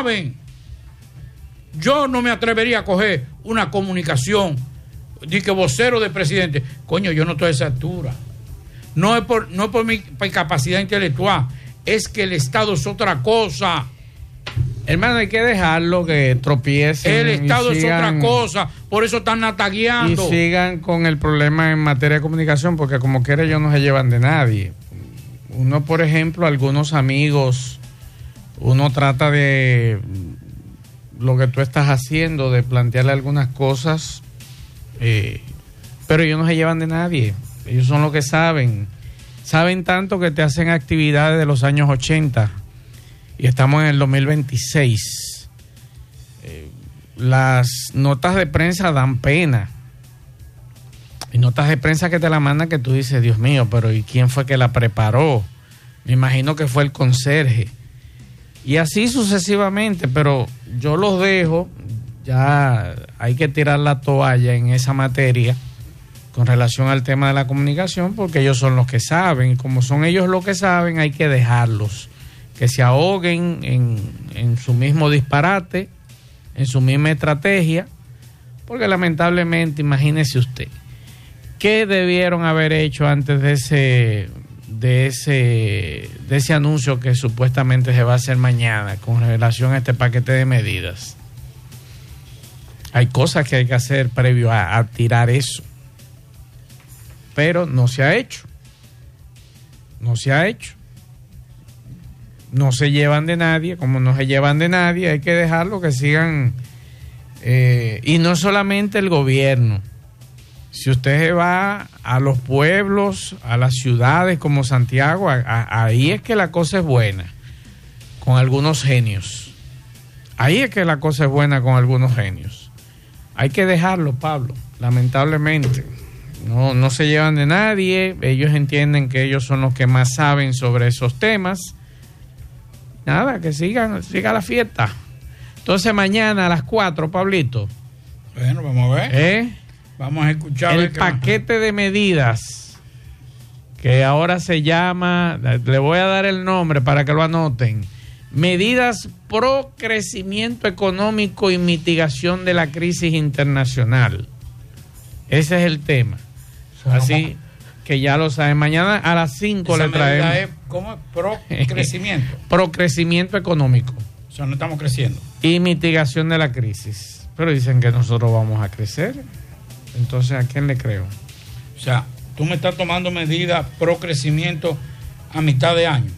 saben. Yo no me atrevería a coger una comunicación de que vocero del presidente. Coño, yo no estoy a esa altura. No es por mi capacidad intelectual, es que el Estado es otra cosa. Hermano, hay que dejarlo que tropiecen. El Estado es otra cosa, por eso están atagueando. Y sigan con el problema en materia de comunicación, porque como quiera ellos no se llevan de nadie. Uno, por ejemplo, algunos amigos, uno trata de lo que tú estás haciendo, de plantearle algunas cosas, pero ellos no se llevan de nadie. Ellos son los que saben. Saben tanto que te hacen actividades de los años 80 y estamos en el 2026. Las notas de prensa dan pena. Y notas de prensa que te la mandan que tú dices, Dios mío, pero ¿y quién fue que la preparó? Me imagino que fue el conserje. Y así sucesivamente, pero yo los dejo, ya hay que tirar la toalla en esa materia con relación al tema de la comunicación, porque ellos son los que saben, y como son ellos los que saben, hay que dejarlos, que se ahoguen en su mismo disparate, en su misma estrategia, porque lamentablemente, imagínese usted, ¿qué debieron haber hecho antes de ese anuncio que supuestamente se va a hacer mañana con relación a este paquete de medidas? Hay cosas que hay que hacer previo a tirar eso, pero no se ha hecho. No se llevan de nadie. Como no se llevan de nadie, hay que dejarlo que sigan. Y no solamente el gobierno. Si usted se va a los pueblos, a las ciudades como Santiago, ahí es que la cosa es buena, con algunos genios. Ahí es que la cosa es buena con algunos genios. Hay que dejarlo, Pablo, lamentablemente. No se llevan de nadie, ellos entienden que ellos son los que más saben sobre esos temas. Nada, que siga la fiesta. Entonces mañana a las 4, Pablito. Bueno, vamos a ver. Vamos a escuchar el paquete de medidas que ahora se llama, le voy a dar el nombre para que lo anoten: medidas pro crecimiento económico y mitigación de la crisis internacional. Ese es el tema. Así que ya lo saben. Mañana a las 5 le traemos. ¿Cómo es? Pro crecimiento. Pro crecimiento económico. O sea, no estamos creciendo. Y mitigación de la crisis. Pero dicen que nosotros vamos a crecer. Entonces, ¿a quién le creo? O sea, tú me estás tomando medidas pro crecimiento a mitad de año.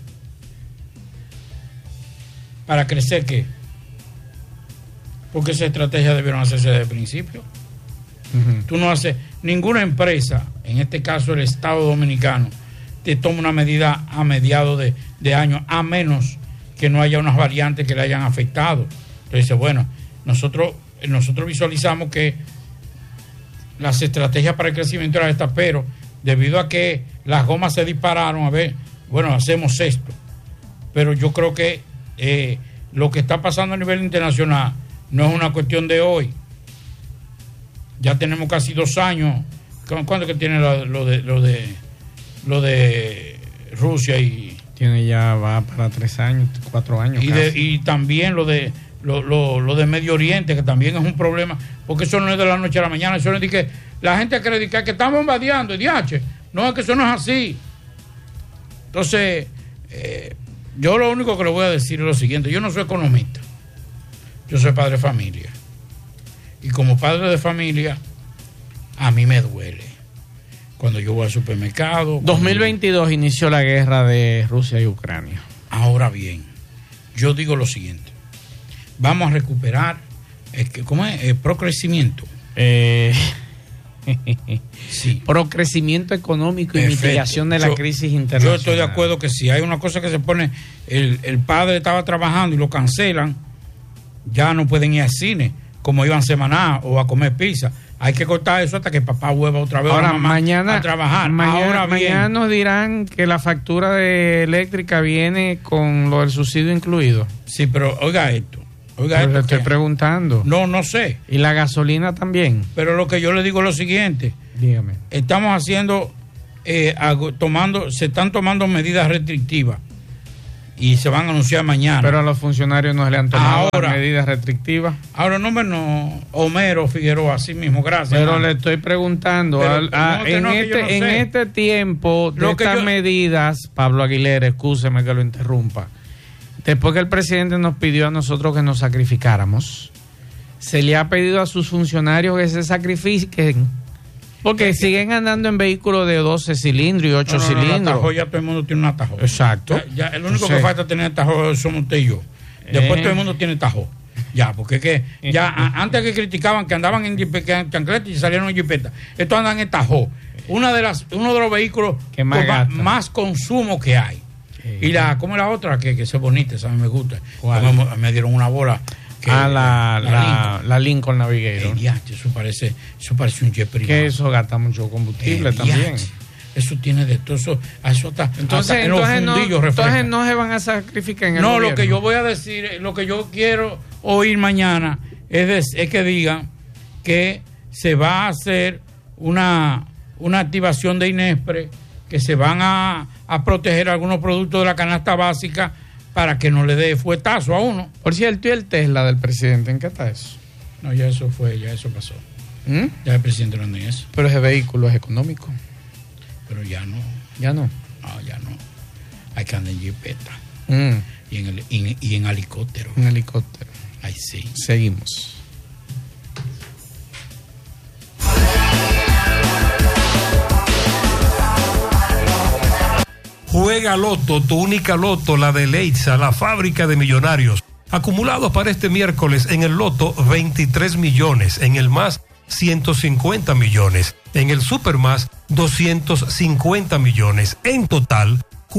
¿Para crecer qué? Porque esa estrategia debieron hacerse desde el principio. Tú no haces, ninguna empresa, en este caso el Estado Dominicano, te toma una medida a mediados de año, a menos que no haya unas variantes que le hayan afectado. Entonces, bueno, nosotros visualizamos que las estrategias para el crecimiento eran estas, pero debido a que las gomas se dispararon, hacemos esto. Pero yo creo que lo que está pasando a nivel internacional no es una cuestión de hoy. Ya tenemos casi 2 años. ¿Cuándo que tiene lo de Rusia? Y tiene ya, va para 3 años, 4 años. Y también lo de Medio Oriente, que también es un problema, porque eso no es de la noche a la mañana. Eso no es de que la gente cree que están bombardeando, DH. No, es que eso no es así. Entonces, yo lo único que le voy a decir es lo siguiente: yo no soy economista, yo soy padre de familia. Y como padre de familia, a mí me duele cuando yo voy al supermercado. 2022 inició la guerra de Rusia y Ucrania. Ahora bien, yo digo lo siguiente: vamos a recuperar, ¿cómo es? Procrecimiento. Sí. Procrecimiento económico y mitigación de la crisis internacional. Yo estoy de acuerdo que si hay una cosa que se pone, el padre estaba trabajando y lo cancelan, ya no pueden ir al cine como iban semanal o a comer pizza. Hay que cortar eso hasta que papá vuelva otra vez ahora, mañana, a trabajar. Mañana nos dirán que la factura eléctrica viene con lo del subsidio incluido. Sí, pero oiga esto. Le estoy preguntando. No sé. ¿Y la gasolina también? Pero lo que yo le digo es lo siguiente. Dígame. Estamos haciendo, se están tomando medidas restrictivas y se van a anunciar mañana. Pero a los funcionarios no se le han tomado las medidas restrictivas. Ahora no, Homero Figueroa, así mismo, gracias. Pero le estoy preguntando, en este tiempo de estas medidas, Pablo Aguilera, excúseme que lo interrumpa, después que el presidente nos pidió a nosotros que nos sacrificáramos, se le ha pedido a sus funcionarios que se sacrifiquen. Porque siguen andando en vehículos de 12 cilindros y 8 cilindros. Atajo, ya todo el mundo tiene un atajo. Exacto. Ya el único que falta tener atajo somos usted y yo. Después todo el mundo tiene tajo. Ya, porque que ya antes que criticaban que andaban en chancletas y salieron en jipeta, estos andan en tajo. Uno de los vehículos que más consumo que hay. Y ¿cómo es la otra? Que se bonita, esa me gusta. Me dieron una bola. La Lincoln Navigator. Eso parece un jet privado. Que eso gasta mucho combustible también. Eso tiene de todo eso. Entonces no se van a sacrificar en el gobierno. Lo que yo voy a decir, lo que yo quiero oír mañana es que digan que se va a hacer una activación de INESPRE, que se van a proteger algunos productos de la canasta básica para que no le dé fuetazo a uno. Por cierto, ¿y el Tesla del presidente? ¿En qué está eso? No, ya eso pasó. Ya el presidente no anda en eso. Pero ese vehículo es económico. Pero ya no. ¿Ya no? No, ya no. Hay que andar en jipeta. Y en helicóptero. En helicóptero. Ay, sí. Seguimos. Juega Loto, tu única Loto, la de Leitza, la fábrica de millonarios. Acumulados para este miércoles en el Loto, 23 millones. En el Más, 150 millones. En el Supermás, 250 millones. En total,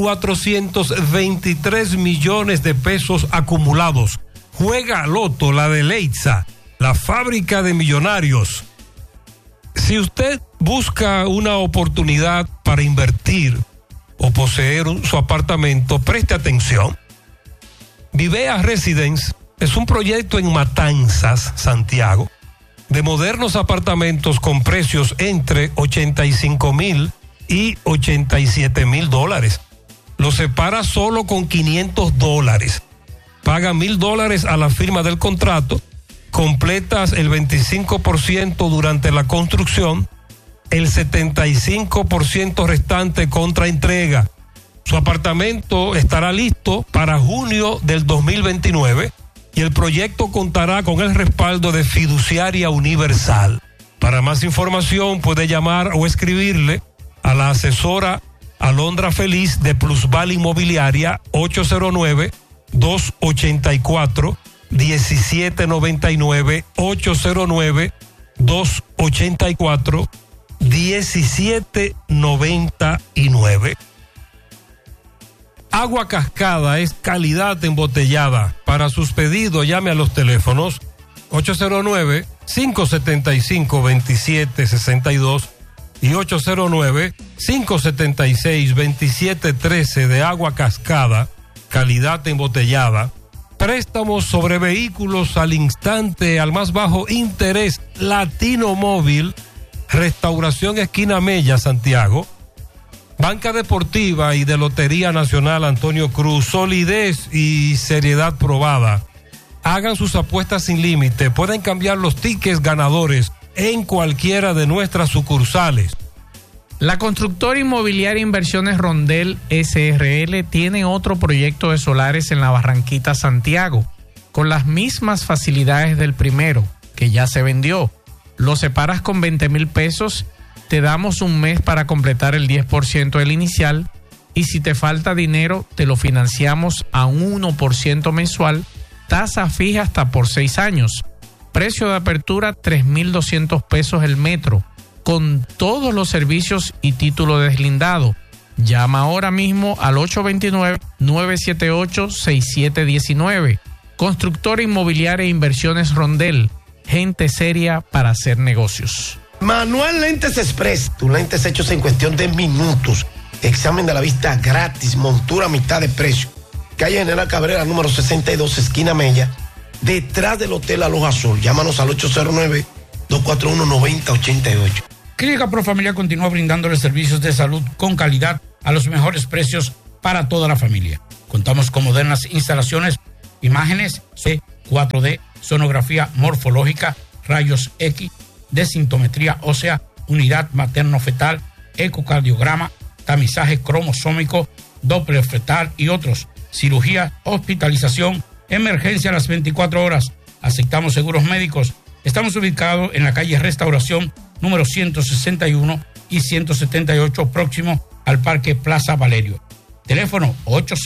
423 millones de pesos acumulados. Juega Loto, la de Leitza, la fábrica de millonarios. Si usted busca una oportunidad para invertir o poseer su apartamento, preste atención. Vivea Residence es un proyecto en Matanzas, Santiago, de modernos apartamentos con precios entre 85,000 y 87,000 dólares. Lo separa solo con $500. Paga $1,000 a la firma del contrato, completas el 25% durante la construcción, el 75% restante contra entrega. Su apartamento estará listo para junio del 2029 y el proyecto contará con el respaldo de Fiduciaria Universal. Para más información puede llamar o escribirle a la asesora Alondra Feliz de Plusval Inmobiliaria 809-284-1799, 809-284-1799. Agua Cascada es calidad embotellada. Para sus pedidos llame a los teléfonos 809-575-2762 y 809-576-2713 de Agua Cascada, calidad embotellada. Préstamos sobre vehículos al instante, al más bajo interés. Latino Móvil, Restauración Esquina Mella, Santiago. Banca Deportiva y de Lotería Nacional Antonio Cruz, solidez y seriedad probada. Hagan sus apuestas sin límite, pueden cambiar los tickets ganadores en cualquiera de nuestras sucursales. La constructora inmobiliaria Inversiones Rondel SRL tiene otro proyecto de solares en la Barranquita, Santiago, con las mismas facilidades del primero, que ya se vendió. Lo separas con 20,000 pesos, te damos un mes para completar el 10% del inicial y si te falta dinero te lo financiamos a un 1% mensual, tasa fija hasta por 6 años. Precio de apertura 3,200 pesos el metro, con todos los servicios y título deslindado. Llama ahora mismo al 829-978-6719. Constructora Inmobiliaria e Inversiones Rondel, gente seria para hacer negocios. Manuel Lentes Express, tus lentes hechos en cuestión de minutos. Examen de la vista gratis, montura a mitad de precio. Calle General Cabrera, número 62, esquina Mella, detrás del Hotel Aloha Azul. Llámanos al 809-241-9088. Clínica Profamilia continúa brindándole servicios de salud con calidad a los mejores precios para toda la familia. Contamos con modernas instalaciones, imágenes C, 4D, sonografía morfológica, rayos X, densitometría ósea, unidad materno-fetal, ecocardiograma, tamizaje cromosómico, Doppler fetal y otros. Cirugía, hospitalización, emergencia a las 24 horas. Aceptamos seguros médicos. Estamos ubicados en la calle Restauración, número 161 y 178, próximo al Parque Plaza Valerio. Teléfono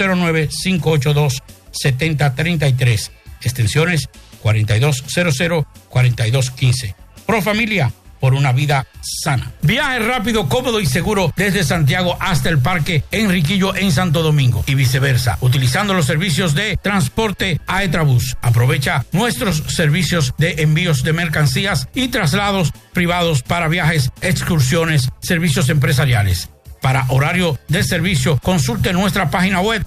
809-582-7033. Extensiones 4200, 4215. Pro Familia, por una vida sana. Viaje rápido, cómodo y seguro desde Santiago hasta el Parque Enriquillo en Santo Domingo y viceversa, utilizando los servicios de transporte Aetrabús. Aprovecha nuestros servicios de envíos de mercancías y traslados privados para viajes, excursiones, servicios empresariales. Para horario de servicio, consulte nuestra página web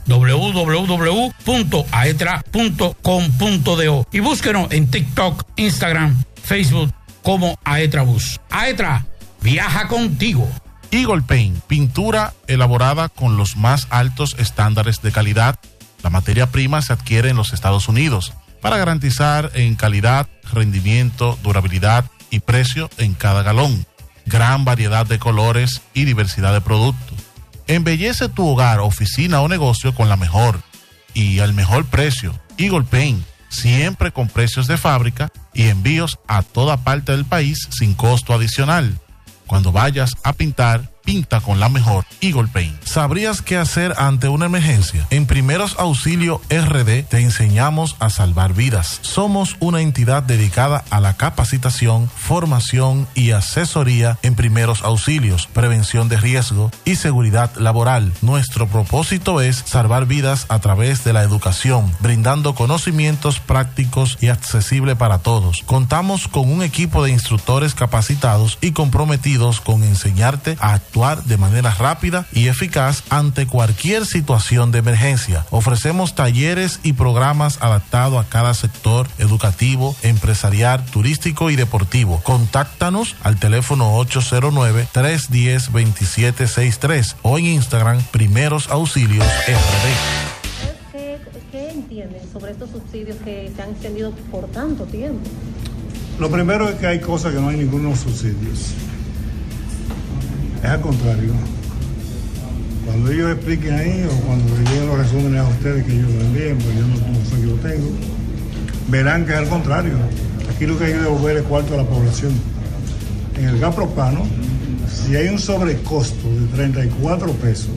www.aetra.com.do y búsquenos en TikTok, Instagram, Facebook como Aetrabús. Aetra, viaja contigo. Eagle Paint, pintura elaborada con los más altos estándares de calidad. La materia prima se adquiere en los Estados Unidos para garantizar en calidad, rendimiento, durabilidad y precio en cada galón. Gran variedad de colores y diversidad de productos. Embellece tu hogar, oficina o negocio con la mejor y al mejor precio. Eagle Paint, siempre con precios de fábrica y envíos a toda parte del país sin costo adicional. Cuando vayas a pintar, pinta con la mejor Eagle Paint. ¿Sabrías qué hacer ante una emergencia? En Primeros Auxilio RD te enseñamos a salvar vidas. Somos una entidad dedicada a la capacitación, formación y asesoría en primeros auxilios, prevención de riesgo y seguridad laboral. Nuestro propósito es salvar vidas a través de la educación, brindando conocimientos prácticos y accesibles para todos. Contamos con un equipo de instructores capacitados y comprometidos con enseñarte a actuar de manera rápida y eficaz ante cualquier situación de emergencia. Ofrecemos talleres y programas adaptados a cada sector educativo, empresarial, turístico y deportivo. Contáctanos al teléfono 809-310-2763 o en Instagram Primeros Auxilios RD. ¿Qué entienden sobre estos subsidios que se han extendido por tanto tiempo? Lo primero es que hay cosas que no hay ningunos subsidios. Es al contrario. Cuando ellos expliquen ahí o cuando lleguen los resúmenes a ustedes que ellos lo envíen, pues yo no sé que lo tengo, verán que es al contrario. Aquí lo que hay que devolver es cuarto a la población. En el gas propano, si hay un sobrecosto de 34 pesos,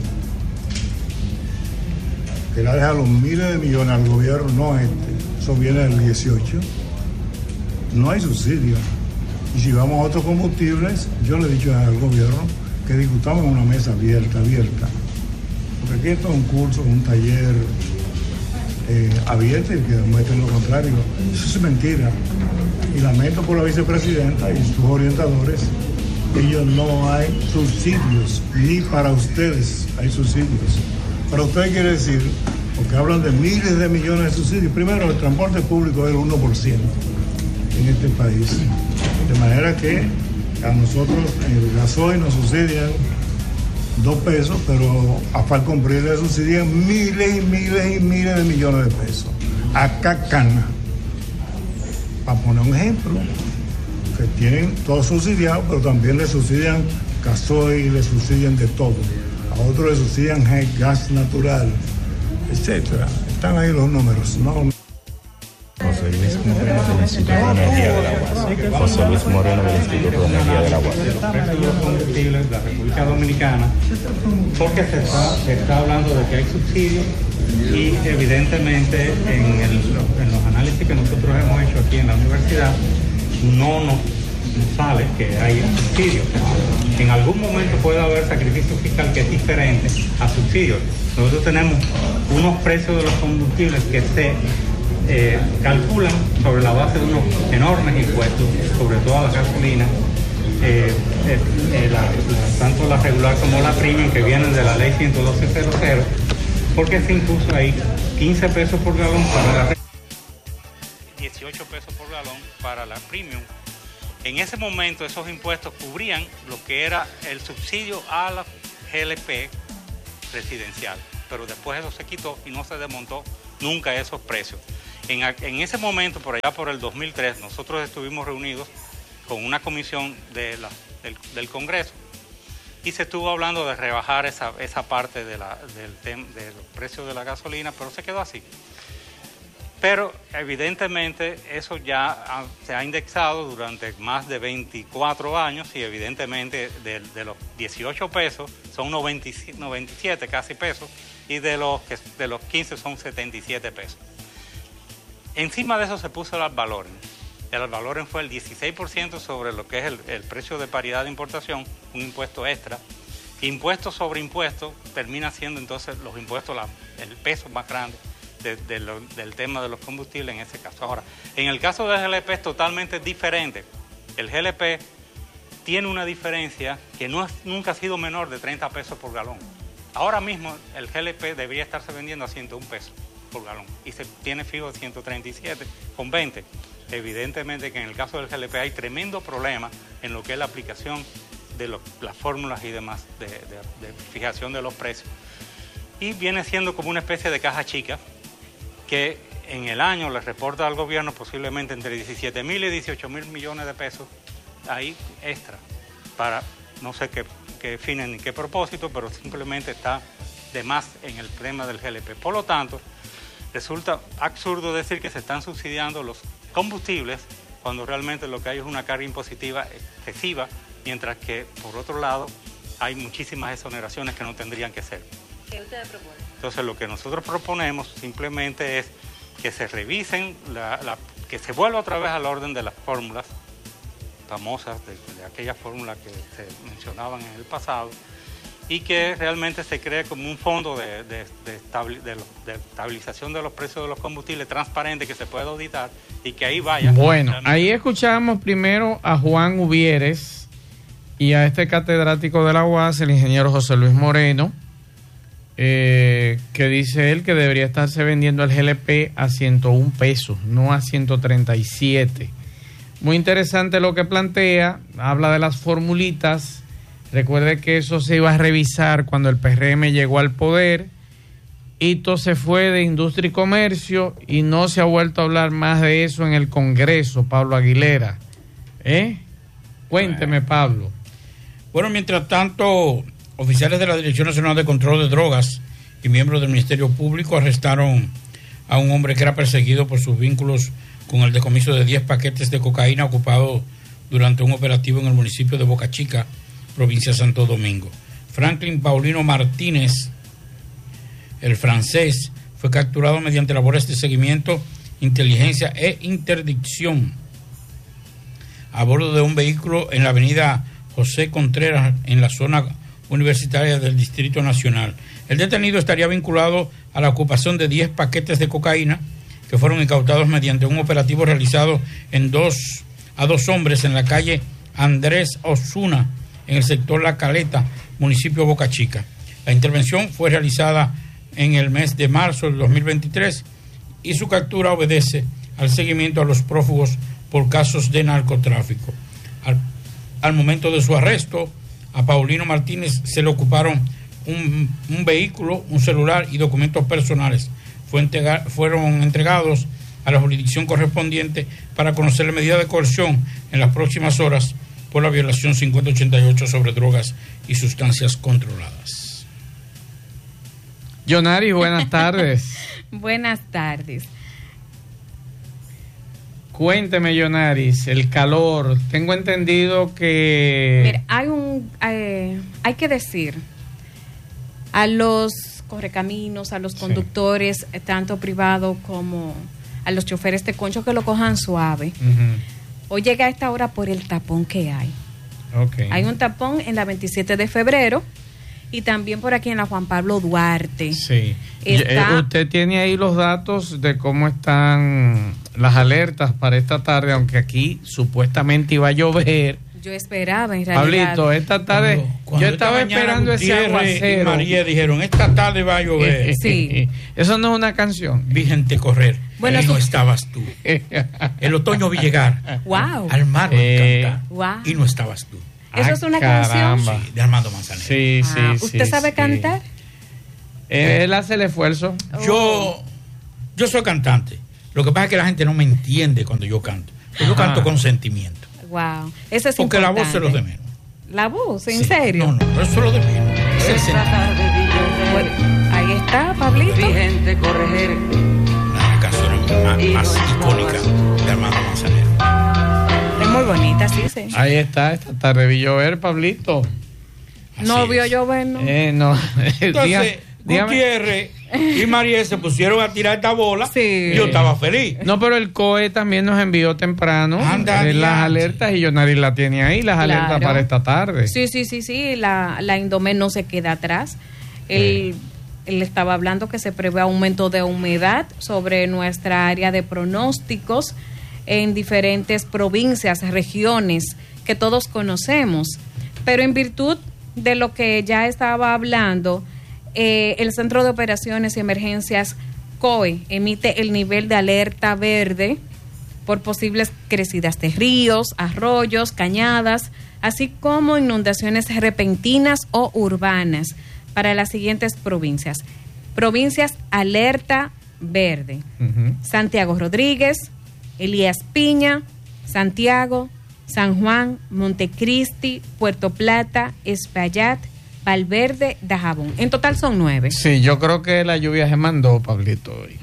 que le ha dejado los miles de millones al gobierno, no eso viene del 18, no hay subsidio. Y si vamos a otros combustibles, yo le he dicho al gobierno que discutamos en una mesa abierta. Porque aquí esto es un curso, un taller abierto y que demuestren lo contrario. Eso es mentira. Y lamento por la vicepresidenta y sus orientadores, ellos no hay subsidios, ni para ustedes hay subsidios. Para ustedes quiere decir, porque hablan de miles de millones de subsidios. Primero, el transporte público es el 1% en este país. De manera que a nosotros en el gasoil nos subsidian 2 pesos, pero a Falconbri le subsidian miles y miles y miles de millones de pesos. A Cacana, para poner un ejemplo, que tienen todo subsidiado, pero también le subsidian gasoil, le subsidian de todo. A otros le subsidian gas natural, etcétera. Están ahí los números, ¿no? José Luis Moreno del Instituto de Energía del Agua. José Luis Moreno del Instituto de Energía del Agua. Los precios de los combustibles de la República Dominicana, porque se está hablando de que hay subsidios y evidentemente en los análisis que nosotros hemos hecho aquí en la universidad no nos sale que hay subsidios. En algún momento puede haber sacrificio fiscal que es diferente a subsidios. Nosotros tenemos unos precios de los combustibles que se calculan sobre la base de unos enormes impuestos, sobre todo a la gasolina, tanto la regular como la premium, que vienen de la ley 112.00, porque se impuso ahí 15 pesos por galón para la 18 pesos por galón para la premium. En ese momento esos impuestos cubrían lo que era el subsidio a la GLP residencial. pero después eso se quitó y no se desmontó nunca esos precios. En ese momento, por allá por el 2003, nosotros estuvimos reunidos con una comisión del Congreso y se estuvo hablando de rebajar esa parte de los precios de la gasolina, pero se quedó así. Pero evidentemente eso ya se ha indexado durante más de 24 años y evidentemente de los 18 pesos son 97 casi pesos y de los 15 son 77 pesos. Encima de eso se puso el ad valorem. El ad valorem fue el 16% sobre lo que es el precio de paridad de importación, un impuesto extra. Impuesto sobre impuesto termina siendo entonces los impuestos el peso más grande del tema de los combustibles en ese caso. Ahora, en el caso del GLP es totalmente diferente. El GLP tiene una diferencia que nunca ha sido menor de 30 pesos por galón. Ahora mismo el GLP debería estarse vendiendo a 101 pesos por galón y se tiene fijo de 137,20. Evidentemente que en el caso del GLP hay tremendo problema en lo que es la aplicación de las fórmulas y demás de fijación de los precios. Y viene siendo como una especie de caja chica que en el año le reporta al gobierno posiblemente entre 17.000 y 18.000 millones de pesos ahí extra para no sé qué fines ni qué propósito, pero simplemente está de más en el tema del GLP. Por lo tanto, resulta absurdo decir que se están subsidiando los combustibles cuando realmente lo que hay es una carga impositiva excesiva, mientras que por otro lado hay muchísimas exoneraciones que no tendrían que ser. ¿Qué ustedes proponen? Entonces lo que nosotros proponemos simplemente es que se revisen, que se vuelva otra vez al orden de las fórmulas famosas, de aquellas fórmulas que se mencionaban en el pasado, y que realmente se cree como un fondo de estabilización de los precios de los combustibles transparente que se pueda auditar y que ahí vaya. Bueno, ahí escuchamos primero a Juan Uvieres y a este catedrático de la UAS, el ingeniero José Luis Moreno, que dice él que debería estarse vendiendo el GLP a 101 pesos, no a 137. Muy interesante lo que plantea, habla de las formulitas. Recuerde que eso se iba a revisar cuando el PRM llegó al poder. Hito se fue de Industria y Comercio y no se ha vuelto a hablar más de eso en el Congreso, Pablo Aguilera. Cuénteme, Pablo. Bueno, mientras tanto, oficiales de la Dirección Nacional de Control de Drogas y miembros del Ministerio Público arrestaron a un hombre que era perseguido por sus vínculos con el decomiso de 10 paquetes de cocaína ocupados durante un operativo en el municipio de Boca Chica, provincia de Santo Domingo. Franklin Paulino Martínez, el francés, fue capturado mediante labores de seguimiento, inteligencia e interdicción a bordo de un vehículo en la avenida José Contreras, en la zona universitaria del Distrito Nacional. El detenido estaría vinculado a la ocupación de 10 paquetes de cocaína que fueron incautados mediante un operativo realizado a dos hombres en la calle Andrés Osuna, en el sector La Caleta, municipio Boca Chica. La intervención fue realizada en el mes de marzo del 2023 y su captura obedece al seguimiento a los prófugos por casos de narcotráfico. Al momento de su arresto, a Paulino Martínez se le ocuparon un vehículo, un celular y documentos personales. Fueron entregados a la jurisdicción correspondiente para conocer la medida de coerción en las próximas horas por la violación 5088 sobre drogas y sustancias controladas. Yonari, buenas tardes. Buenas tardes. Cuénteme, Yonaris, el calor. Tengo entendido que... Mira, hay que decir a los correcaminos, a los conductores, tanto privados como a los choferes de concho, que lo cojan suave. Hoy llega a esta hora por el tapón que hay. Hay un tapón en la 27 de febrero y también por aquí en la Juan Pablo Duarte. Sí. Usted tiene ahí los datos de cómo están las alertas para esta tarde, aunque aquí supuestamente iba a llover. Yo esperaba, en realidad. Pablito, esta tarde yo estaba esperando ese aguacero. Y María dijeron, esta tarde va a llover. Sí. Eso no es una canción. Víjente correr. Bueno, ahí no estabas tú. El otoño vi llegar. Wow. Al mar cantar. Wow. Y no estabas tú. ¿Eso es una canción? Sí, de Armando Manzanero. Sí, ¿Usted sabe cantar? Él hace el esfuerzo. Yo soy cantante. Lo que pasa es que la gente no me entiende cuando yo canto. Yo canto con sentimiento. Wow. Eso es porque importante. La voz es lo de menos. ¿La voz? ¿En serio? No, eso es lo de menos. Es el sentimiento. Bueno, ahí está, Pablito. Una canción más icónica de Armando Manzanero. Es muy bonita, sí. Ahí está, esta tarde vi llover, Pablito. No vio llover, ¿no? No. Entonces, Gutiérrez y Mariel se pusieron a tirar esta bola y yo estaba feliz. No, pero el COE también nos envió temprano las alertas y Yonari la tiene ahí, las alertas para esta tarde. Sí. La Indomé no se queda atrás. Él estaba hablando que se prevé aumento de humedad sobre nuestra área de pronósticos en diferentes provincias, regiones que todos conocemos. Pero en virtud de lo que ya estaba hablando, el Centro de Operaciones y Emergencias COE emite el nivel de alerta verde por posibles crecidas de ríos, arroyos, cañadas, así como inundaciones repentinas o urbanas para las siguientes provincias. Provincias alerta verde: Santiago Rodríguez, Elías Piña, Santiago, San Juan, Montecristi, Puerto Plata, Espaillat, Valverde, Dajabón. En total son 9. Sí, yo creo que la lluvia se mandó, Pablito, hoy.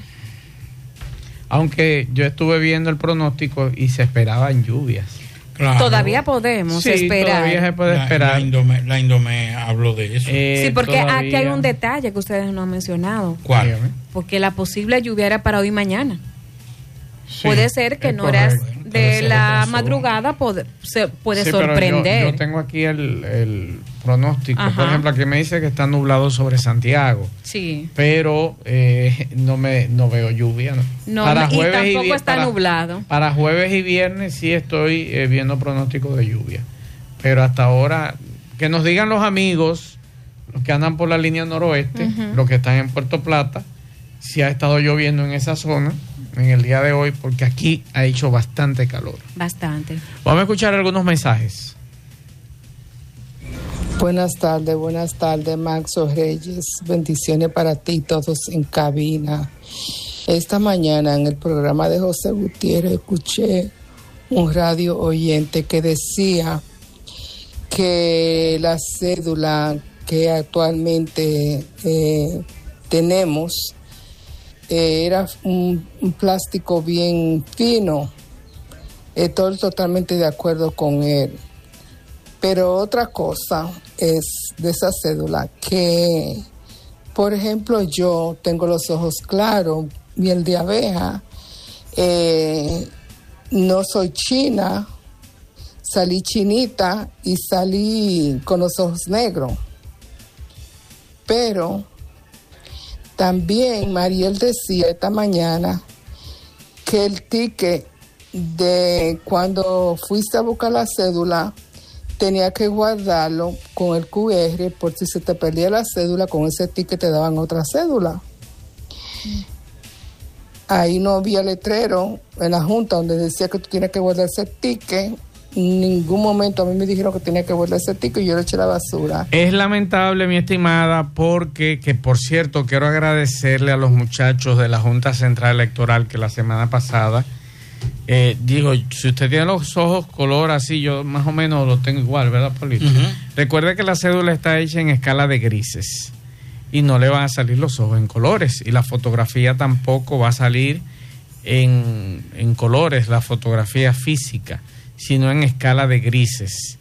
Aunque yo estuve viendo el pronóstico y se esperaban lluvias. Claro. Todavía podemos esperar. Todavía se puede esperar. La Indomé habló de eso. Sí, porque aquí hay un detalle que ustedes no han mencionado. ¿Cuál? Porque la posible lluvia era para hoy y mañana. Sí, puede ser que en horas de la madrugada se puede sorprender. Yo tengo aquí el pronóstico. Ajá. Por ejemplo, aquí me dice que está nublado sobre Santiago. Sí. Pero no veo lluvia. No, para y tampoco está nublado. Para jueves y viernes sí estoy viendo pronóstico de lluvia. Pero hasta ahora, que nos digan los amigos, los que andan por la línea noroeste, los que están en Puerto Plata, si ha estado lloviendo en esa zona en el día de hoy, porque aquí ha hecho bastante calor. Bastante. Vamos a escuchar algunos mensajes. Buenas tardes, Maxo Reyes. Bendiciones para ti, todos en cabina. Esta mañana en el programa de José Gutiérrez escuché un radio oyente que decía que la cédula que actualmente tenemos era un plástico bien fino. Estoy totalmente de acuerdo con él. Pero otra cosa es de esa cédula que, por ejemplo, yo tengo los ojos claros, miel de abeja, no soy china, salí chinita y salí con los ojos negros. Pero también Mariel decía esta mañana que el ticket de cuando fuiste a buscar la cédula tenía que guardarlo con el QR, por si se te perdía la cédula, con ese ticket te daban otra cédula. Ahí no había letrero en la junta donde decía que tú tienes que guardar ese ticket. En ningún momento a mí me dijeron que tenía que guardar ese ticket y yo le eché la basura. Es lamentable, mi estimada, porque, que por cierto, quiero agradecerle a los muchachos de la Junta Central Electoral que la semana pasada, digo, si usted tiene los ojos color así, yo más o menos lo tengo igual, ¿verdad, Paulito? Recuerde que la cédula está hecha en escala de grises y no le van a salir los ojos en colores, y la fotografía tampoco va a salir en colores, la fotografía física, sino en escala de grises.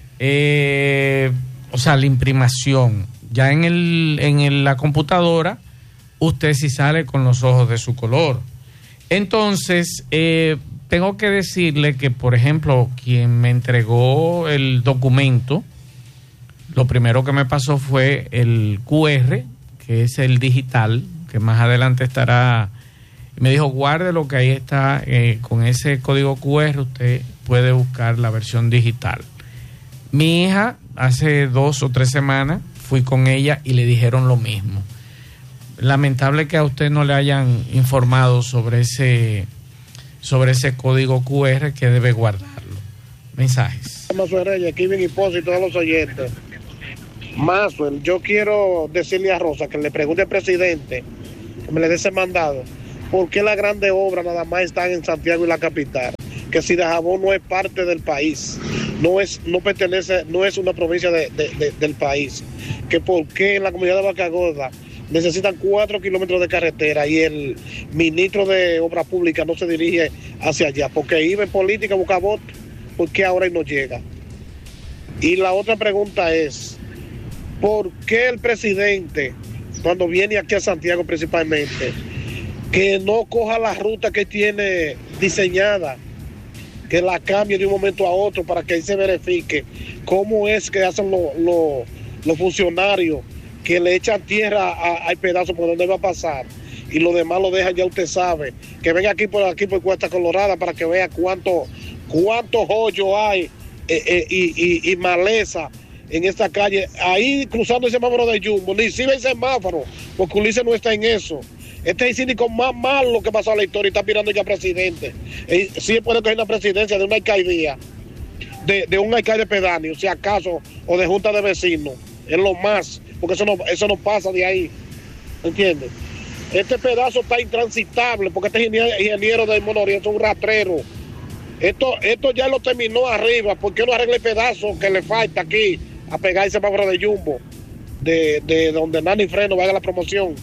O sea, la imprimación, ya en la computadora, usted sí sale con los ojos de su color. Entonces, tengo que decirle que, por ejemplo, quien me entregó el documento, lo primero que me pasó fue el QR, que es el digital, que más adelante estará. Me dijo, guarde lo que ahí está, con ese código QR usted puede buscar la versión digital. Mi hija, hace 2 o 3 semanas, fui con ella y le dijeron lo mismo. Lamentable que a usted no le hayan informado sobre ese código QR que debe guardarlo. Mensajes. Aquí bien Hipósito, todos los oyentes. Maxwell, yo quiero decirle a Rosa que le pregunte al presidente, que me le dé ese mandado, ¿por qué las grandes obras nada más están en Santiago y la capital? Que si Dajabón no es parte del país, no pertenece, no es una provincia del país, que por qué en la comunidad de Vaca Gorda necesitan 4 kilómetros de carretera y el ministro de Obras Públicas no se dirige hacia allá, porque iba en política a buscar votos, ¿por qué ahora no llega? Y la otra pregunta es, ¿por qué el presidente, cuando viene aquí a Santiago principalmente, que no coja la ruta que tiene diseñada, que la cambie de un momento a otro para que ahí se verifique cómo es que hacen los funcionarios que le echan tierra al pedazo por donde va a pasar y lo demás lo dejan, ya usted sabe, que venga aquí por Cuesta Colorada para que vea cuántos hoyos hay y maleza en esta calle, ahí cruzando el semáforo de Jumbo, ni sirve el semáforo, porque Ulises no está en eso. Este es el síndico más malo que pasó a la historia y está mirando ya presidente. Sí puede coger una presidencia de una alcaldía, de un alcalde pedáneo, si acaso, o de junta de vecinos, es lo más, porque eso no pasa de ahí, ¿entiendes? Este pedazo está intransitable, porque este ingeniero de Monoría es un rastrero. Esto ya lo terminó arriba, ¿por qué no arregla el pedazo que le falta aquí a pegar ese semáforo de Jumbo, de donde Nani Freno vaya a la promoción?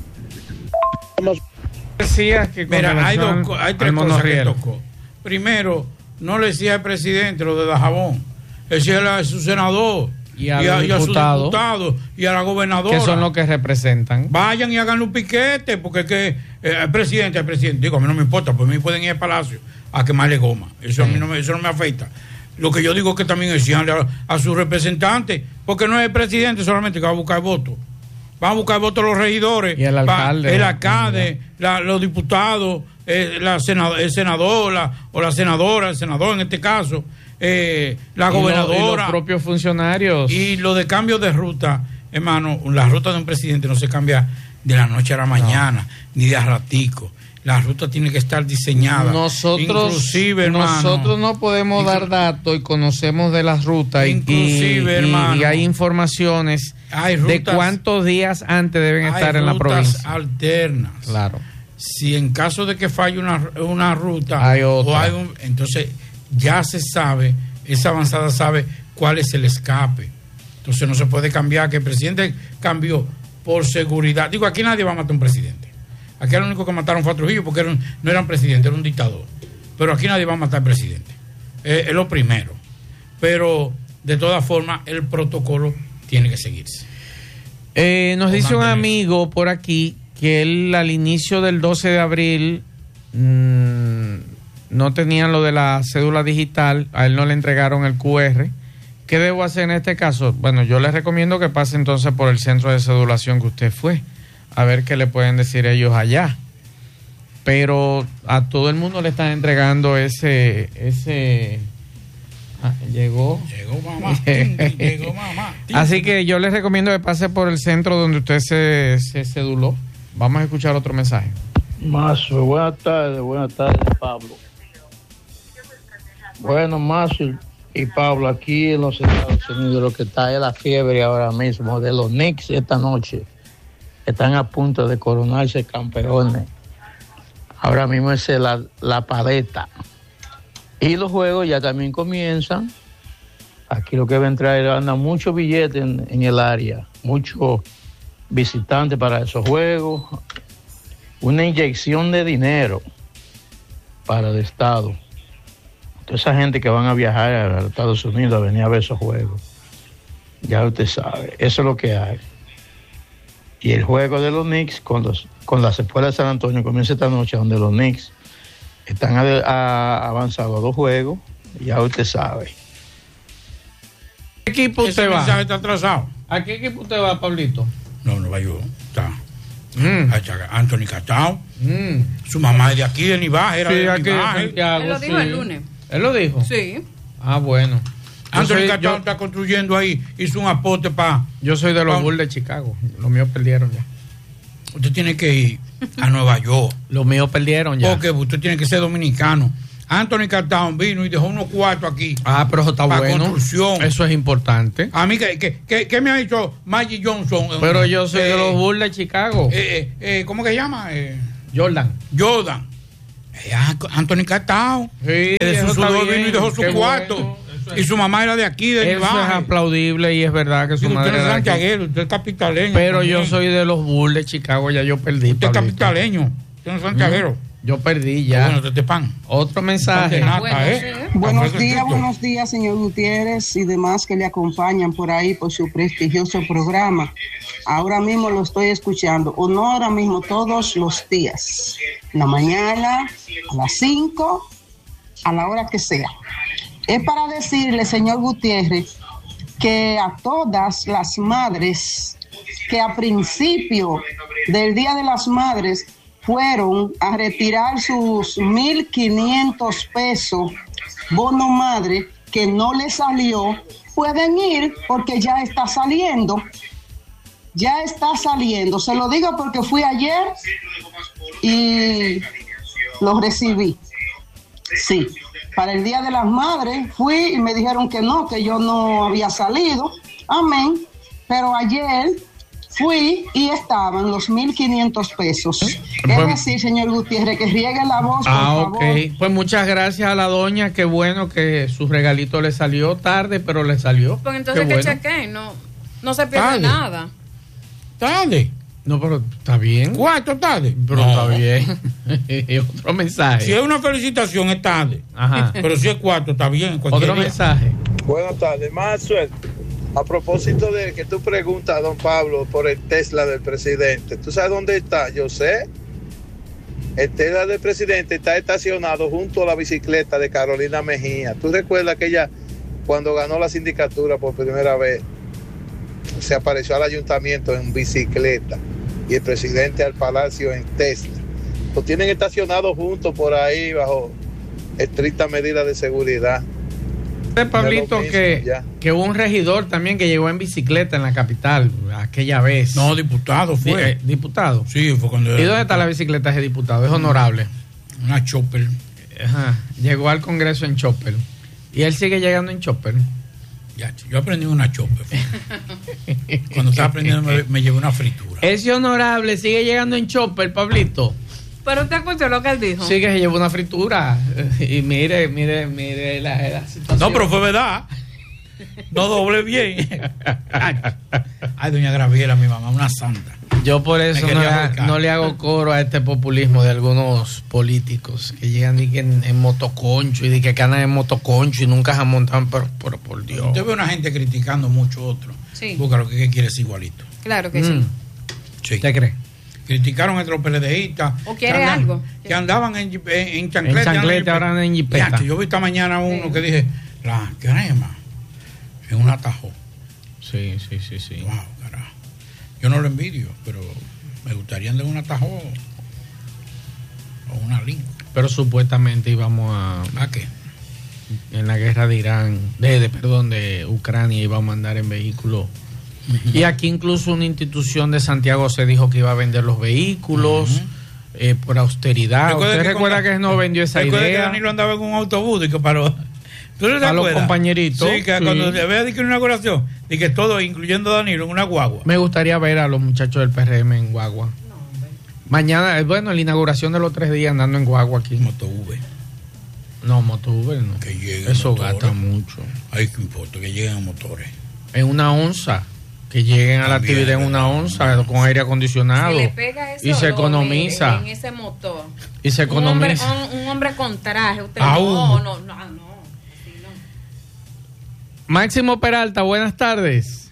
Decía que mira, hay tres cosas que tocó. Primero, no le decía al presidente lo de Dajabón, decía a su senador y a su diputado y a la gobernadora, que son los que representan. Vayan y hagan un piquete, porque el presidente, digo, a mí no me importa, pues a mí pueden ir al palacio a quemarle goma, eso a mí no me afecta. Lo que yo digo es que también decían a sus representantes, porque no es el presidente solamente que va a buscar votos. Van a buscar votos los regidores, y el alcalde, los diputados, el senador o la senadora, el senador en este caso, la gobernadora. Y los propios funcionarios. Y lo de cambio de ruta, hermano, la ruta de un presidente no se cambia de la noche a la mañana, ni de a ratico. La ruta tiene que estar diseñada. Nosotros no podemos dar datos y conocemos de las rutas. Y hay informaciones de cuántos días antes deben estar en la provincia. Hay rutas alternas. Claro. Si en caso de que falle una ruta, hay otra. Entonces ya se sabe, esa avanzada sabe cuál es el escape. Entonces no se puede cambiar, que el presidente cambió por seguridad. Digo, aquí nadie va a matar a un presidente. Aquí era lo único que mataron fue a Trujillo, porque no era un presidente, era un dictador. Pero aquí nadie va a matar al presidente. Es lo primero. Pero, de todas formas, el protocolo tiene que seguirse. Nos dice un amigo por aquí que él al inicio del 12 de abril no tenían lo de la cédula digital, a él no le entregaron el QR. ¿Qué debo hacer en este caso? Bueno, yo les recomiendo que pase entonces por el centro de cedulación que usted fue, a ver qué le pueden decir ellos allá. Pero a todo el mundo le están entregando ese llegó mamá. Llegó mamá. Así que yo les recomiendo que pase por el centro donde usted se ceduló. Vamos a escuchar otro mensaje. Mazo, buenas tardes, Pablo. Bueno, Mazo y Pablo, aquí en los Estados Unidos lo que está es la fiebre ahora mismo de los Knicks esta noche. Están a punto de coronarse campeones. Ahora mismo es la paleta. Y los juegos ya también comienzan. Aquí lo que va a entrar anda mucho billete en el área. Muchos visitantes para esos juegos. Una inyección de dinero para el Estado. Toda esa gente que van a viajar a los Estados Unidos a venir a ver esos juegos. Ya usted sabe. Eso es lo que hay. Y el juego de los Knicks con las escuelas de San Antonio comienza esta noche, donde los Knicks están avanzados a 2 juegos, ya usted sabe. ¿Qué equipo usted va? Mensaje está atrasado. ¿A qué equipo usted va, Pablito? No, Nueva York. Está. Anthony Catao. Su mamá es de aquí, de Nivaje. Era de Nivaje. Él lo dijo el lunes. ¿Él lo dijo? Sí. Ah, bueno. Anthony Catao está construyendo ahí, hizo un aporte para... Yo soy de los Bulls de Chicago. Los míos perdieron ya. Usted tiene que ir a Nueva York. Los míos perdieron ya. Porque usted tiene que ser dominicano. Anthony Cartón vino y dejó unos cuartos aquí. Ah, pero eso está para bueno. Construcción. Eso es importante. A mí, ¿qué me ha dicho Maggie Johnson? Pero yo soy de los Bulls de Chicago. ¿Cómo que se llama? Jordan. Anthony Cartón. Sí, de su sudor vino y dejó su cuarto. Bueno. Y su mamá era de aquí, de Eso es aplaudible y es verdad que su madre usted es santiaguero, usted es capitaleño. Pero también. Yo soy de los Bulls de Chicago, ya yo perdí. Usted es capitaleño, usted no es santiaguero. Yo perdí ya. Bueno, de pan. Otro mensaje. Buenos días, señor Gutiérrez y demás que le acompañan por ahí por su prestigioso programa. Ahora mismo lo estoy escuchando, o no ahora mismo, todos los días. En la mañana, a las 5, a la hora que sea. Es para decirle, señor Gutiérrez, que a todas las madres que a principio del Día de las Madres fueron a retirar sus 1,500 pesos bono madre que no les salió, pueden ir porque ya está saliendo. Ya está saliendo. Se lo digo porque fui ayer y lo recibí. Sí. Para el Día de las Madres fui y me dijeron que no, que yo no había salido. Amén. Pero ayer fui y estaban los 1,500 pesos. Es decir, señor Gutiérrez, que riegue la voz, por favor. Pues muchas gracias a la doña. Qué bueno que su regalito le salió tarde, pero le salió. Pues entonces que chequeen, no se pierde nada. ¿Tarde? No, pero está bien. ¿Cuánto tarde? Pero está bien. Otro mensaje. Si es una felicitación, es tarde. Ajá. Pero si es cuarto, está bien. Otro día. Mensaje. Buenas tardes, más suerte. A propósito de que tú preguntas a don Pablo por el Tesla del presidente, ¿tú sabes dónde está? Yo sé. El Tesla del presidente está estacionado junto a la bicicleta de Carolina Mejía. ¿Tú recuerdas que ella, cuando ganó la sindicatura por primera vez, se apareció al ayuntamiento en bicicleta y el presidente al palacio en Tesla? Lo tienen estacionado juntos por ahí bajo estricta medida de seguridad. Pablito, que hubo un regidor también que llegó en bicicleta en la capital aquella vez. No, diputado fue. ¿Diputado? Sí, fue cuando... ¿Y dónde está la bicicleta ese diputado? Es honorable. Una chopper. Ajá. Llegó al Congreso en chopper. ¿Y él sigue llegando en chopper? Ya, yo aprendí una chopper. Cuando estaba aprendiendo me llevé una fritura. Ese honorable sigue llegando en chopper, Pablito. Pero usted escuchó lo que él dijo. Sí, que se llevó una fritura. Y mire la situación. No, pero fue verdad. No doble bien. Ay, doña Graviela, mi mamá, una santa. Yo por eso no le hago coro a este populismo de algunos políticos que llegan y que en motoconcho y que andan en motoconcho y nunca se montan, pero por Dios. Usted ve una gente criticando mucho a otro. Sí. Busca lo que quiere es igualito. Claro que sí. ¿Usted cree? Criticaron a los PLDistas. ¿O quiere algo? Que andaban en chancleta. En chancleta, ahora en jipeta. Yo vi esta mañana uno que dije, la crema en un atajo. Sí. Wow, carajo. Yo no lo envidio, pero me gustaría andar en un atajo o una línea. Pero supuestamente íbamos ¿A qué? En la guerra de Irán, de Ucrania, íbamos a andar en vehículos. Y aquí incluso una institución de Santiago se dijo que iba a vender los vehículos por austeridad. ¿Usted recuerda que no vendió esa idea? Recuerda que Danilo andaba en un autobús y que paró. ¿Tú no te a acuerdas? Los compañeritos. Sí, que cuando se vea una inauguración, y que todo, incluyendo a Danilo, en una guagua. Me gustaría ver a los muchachos del PRM en guagua. Mañana, la inauguración de los 3 días andando en guagua aquí. Moto-V. No, Moto-V no. Que lleguen eso motores. Gasta mucho. Ay, que importa, que lleguen motores. En una onza. Que lleguen a la actividad en una onza con aire acondicionado. Se le pega ese y se economiza. En ese motor. Y se economiza. Un hombre con traje. Usted no. Máximo Peralta, buenas tardes.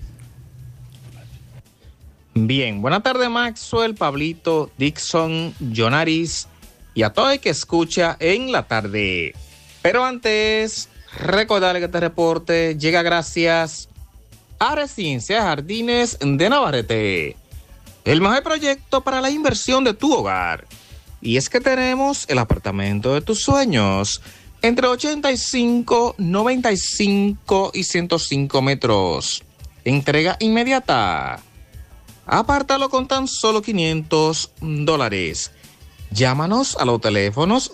Bien, buenas tardes Maxwell, Pablito, Dixon, Jonaris y a todo el que escucha en la tarde. Pero antes, recordarle que este reporte llega gracias a Residencia Jardines de Navarrete, el mejor proyecto para la inversión de tu hogar. Y es que tenemos el apartamento de tus sueños, entre 85, 95 y 105 metros. Entrega inmediata. Apártalo con tan solo $500. Llámanos a los teléfonos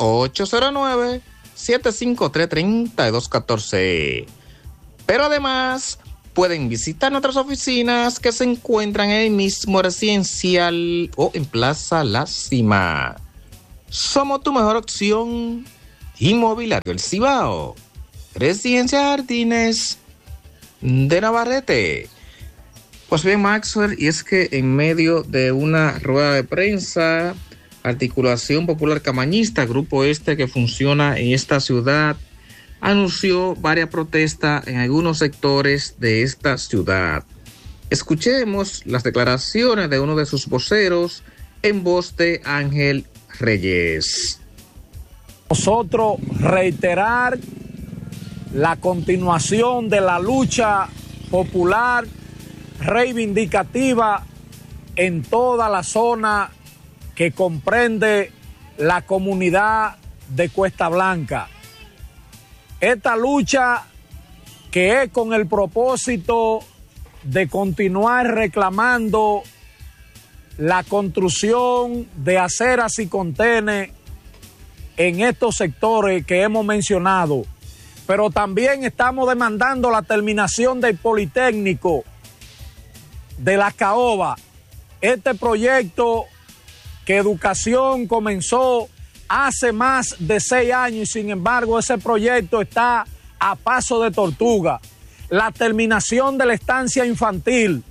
809-753-3214. Pero además pueden visitar nuestras oficinas que se encuentran en el mismo residencial o en Plaza La Cima. Somos tu mejor opción. Inmobiliario El Cibao. Residencia Jardines de Navarrete. Pues bien, Maxwell, y es que en medio de una rueda de prensa, Articulación Popular Camañista, grupo que funciona en esta ciudad, anunció varias protestas en algunos sectores de esta ciudad. Escuchemos las declaraciones de uno de sus voceros en voz de Ángel Reyes. Nosotros reiterar la continuación de la lucha popular reivindicativa en toda la zona que comprende la comunidad de Cuesta Blanca. Esta lucha que es con el propósito de continuar reclamando la construcción de aceras y contenes en estos sectores que hemos mencionado, pero también estamos demandando la terminación del Politécnico de la Caoba, este proyecto que Educación comenzó hace más de 6 años y sin embargo ese proyecto está a paso de tortuga. La terminación de la estancia infantil,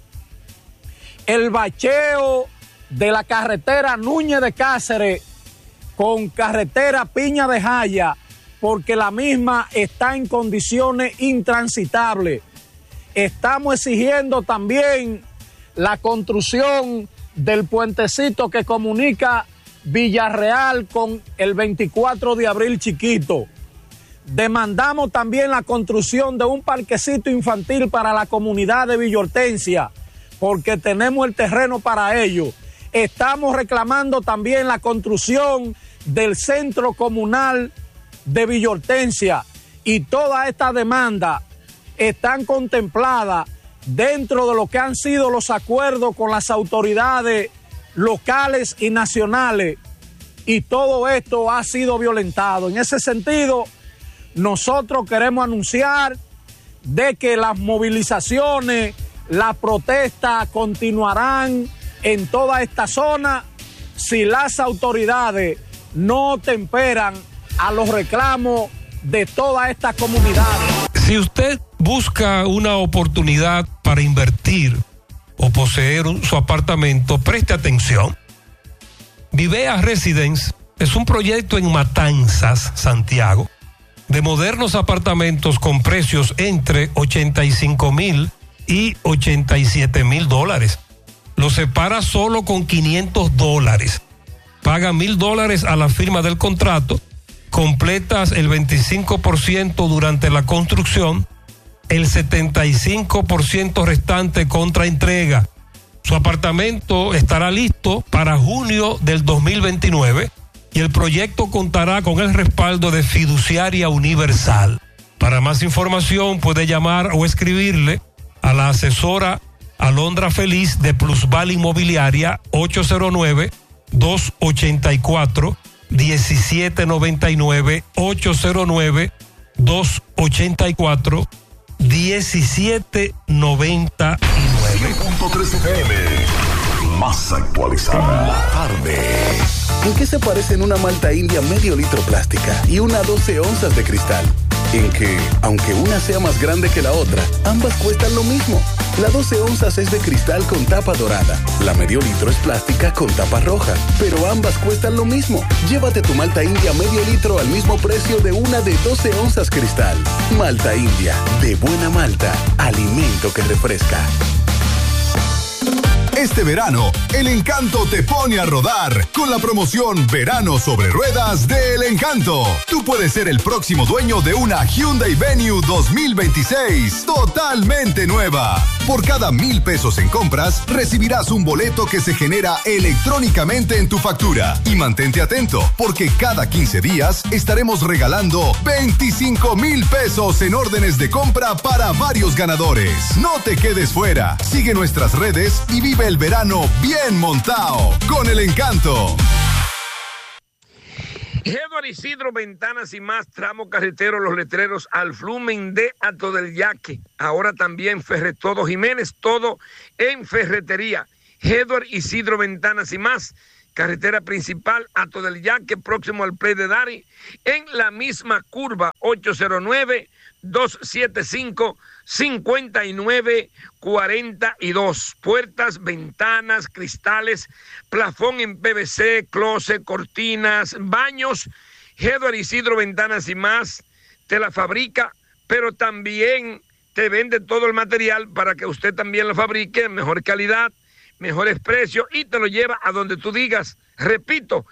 el bacheo de la carretera Núñez de Cáceres con carretera Piña de Jaya, porque la misma está en condiciones intransitables. Estamos exigiendo también la construcción del puentecito que comunica Villarreal con el 24 de abril chiquito. Demandamos también la construcción de un parquecito infantil para la comunidad de Villa Hortensia, porque tenemos el terreno para ello. Estamos reclamando también la construcción del centro comunal de Villa Hortensia, y todas estas demandas están contempladas dentro de lo que han sido los acuerdos con las autoridades locales y nacionales, y todo esto ha sido violentado. En ese sentido, nosotros queremos anunciar de que las movilizaciones, las protestas continuarán en toda esta zona si las autoridades no temperan a los reclamos de todas estas comunidades. Si usted busca una oportunidad para invertir o poseer su apartamento, preste atención. Vivea Residence es un proyecto en Matanzas, Santiago, de modernos apartamentos con precios entre $85,000 y $87,000. Lo separa solo con $500. Paga $1,000 a la firma del contrato, completas el 25% durante la construcción, el 75% restante contra entrega. Su apartamento estará listo para junio del 2029 y el proyecto contará con el respaldo de Fiduciaria Universal. Para más información puede llamar o escribirle a la asesora Alondra Feliz de Plusval Inmobiliaria 809-284-1799, 809-284-1799. 100.3 FM, más actualizada. La tarde. ¿En qué se parecen una malta india medio litro plástica y una 12 onzas de cristal? En que, aunque una sea más grande que la otra, ambas cuestan lo mismo. La 12 onzas es de cristal con tapa dorada. La medio litro es plástica con tapa roja. Pero ambas cuestan lo mismo. Llévate tu malta india medio litro al mismo precio de una de 12 onzas cristal. Malta india, de buena malta, alimento que refresca. Este verano, El Encanto te pone a rodar con la promoción Verano sobre Ruedas de El Encanto. Tú puedes ser el próximo dueño de una Hyundai Venue 2026, totalmente nueva. Por cada $1,000 en compras, recibirás un boleto que se genera electrónicamente en tu factura. Y mantente atento, porque cada 15 días estaremos regalando $25,000 en órdenes de compra para varios ganadores. No te quedes fuera. Sigue nuestras redes y vive el verano bien montado con El Encanto. Edward Isidro Ventanas y Más, tramo carretero Los Letreros al Flumen de Ato del Yaque. Ahora también Ferretodo Jiménez, todo en ferretería. Edward Isidro Ventanas y Más, carretera principal Ato del Yaque, próximo al Play de Dari, en la misma curva, 809-275-5942. Puertas, ventanas, cristales, plafón en PVC, closet, cortinas, baños. Edward Isidro Ventanas y Más te la fabrica, pero también te vende todo el material para que usted también lo fabrique en mejor calidad, mejores precios y te lo lleva a donde tú digas. Repito,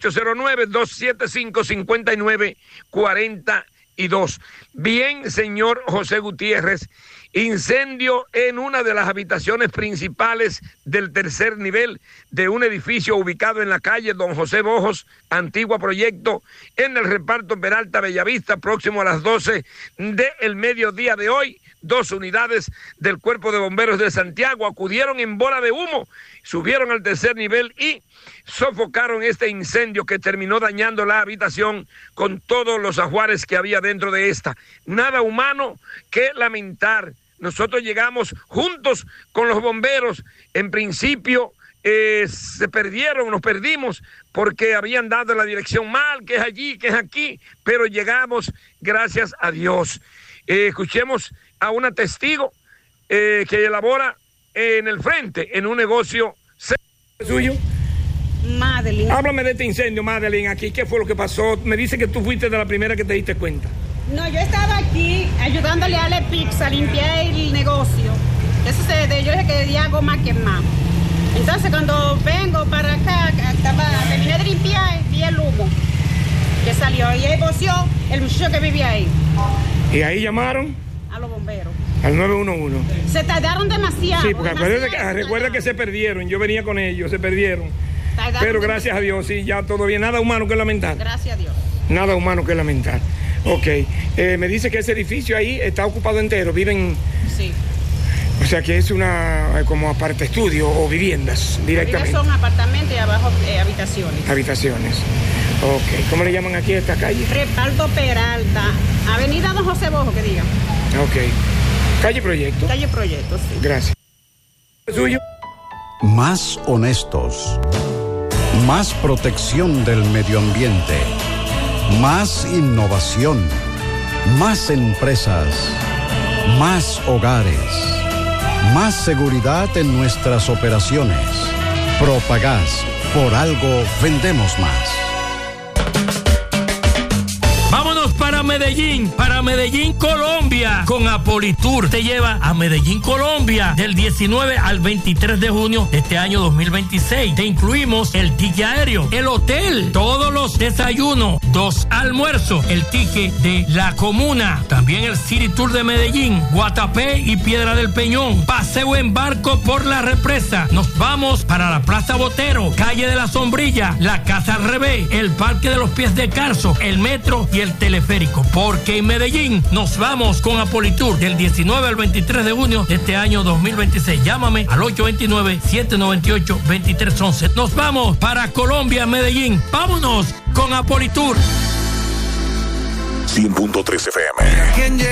809-275-5942. Bien, señor José Gutiérrez, incendio en una de las habitaciones principales del tercer nivel de un edificio ubicado en la calle Don José Bojos, Antigua Proyecto, en el reparto Peralta Bellavista, próximo a las 12 del mediodía de hoy. 2 unidades del Cuerpo de Bomberos de Santiago acudieron en bola de humo, subieron al tercer nivel y sofocaron este incendio que terminó dañando la habitación con todos los ajuares que había dentro de esta. Nada humano que lamentar. Nosotros llegamos juntos con los bomberos. En principio nos perdimos porque habían dado la dirección mal, que es allí, que es aquí, pero llegamos, gracias a Dios. Escuchemos a una testigo que elabora en el frente, en un negocio suyo. Madeline. Háblame de este incendio, Madeline, aquí. ¿Qué fue lo que pasó? Me dice que tú fuiste de la primera que te diste cuenta. No, yo estaba aquí ayudándole a Ale Pizza a limpiar el negocio. ¿Qué sucede? Yo dije que día goma quemada. Entonces, cuando vengo para acá, terminé de limpiar y el humo que salió. Y ahí voció el muchacho que vivía ahí. ¿Y ahí llamaron? A los bomberos. Al 911. Se tardaron demasiado. Sí, porque recuerda que se perdieron. Yo venía con ellos, se perdieron. Pero gracias a Dios, sí, ya todo bien. Nada humano que lamentar. Gracias a Dios. Nada humano que lamentar. Ok. Me dice que ese edificio ahí está ocupado entero. Viven... Sí. O sea que es una como aparte estudio o viviendas directamente. Son apartamentos y abajo habitaciones. Habitaciones. Ok. ¿Cómo le llaman aquí a esta calle? Reparto Peralta. Avenida Don José Bojo, que diga. Ok. Calle Proyecto. Calle Proyecto, sí. Gracias. ¿Suyo? Más honestos. Más protección del medio ambiente. Más innovación. Más empresas. Más hogares. Más seguridad en nuestras operaciones. Propagás. Por algo vendemos más. Vámonos para Medellín, Colombia, con Apolitour. Te lleva a Medellín, Colombia, del 19 al 23 de junio de este año 2026. Te incluimos el ticket aéreo, el hotel, todos los desayunos, 2 almuerzos, el ticket de la comuna, también el City Tour de Medellín, Guatapé y Piedra del Peñón, paseo en barco por la represa. Nos vamos para la Plaza Botero, calle de la Sombrilla, la Casa al Revés, el Parque de los Pies de Carso, el metro y el teleférico, porque en Medellín nos vamos con Apolitour del 19 al 23 de junio de este año 2026. Llámame al 829-798-2311. Nos vamos para Colombia, Medellín. Vámonos con Apolitour. 100.3 FM.